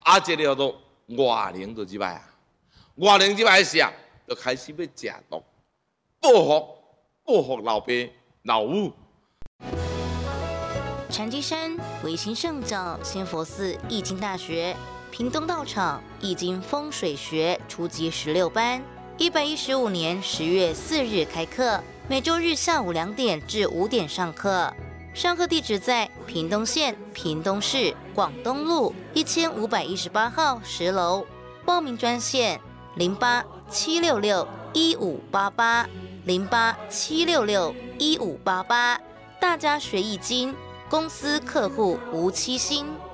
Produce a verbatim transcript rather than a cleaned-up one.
啊，这个叫做外灵就即摆啊，外灵即摆是啊，就开始要食毒，报复报复老爸老母。 禅机山维新圣教仙佛寺易经大学屏东道场易经风水学初级十六班，一百一十五年十月四日开课，每周日下午两点至五点上课。上课地址在屏东县屏东市广东路一千五百一十八号十楼。报名专线零八七六六一五八八零八七六六一五八八。大家学易经，公司客户无欺心。